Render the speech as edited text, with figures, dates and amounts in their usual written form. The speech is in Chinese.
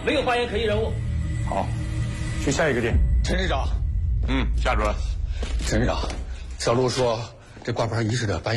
没有发言可疑人物。 好，去下一个店。 陈市长。 夏主任。 陈市长，小陆说这挂牌仪式的扮演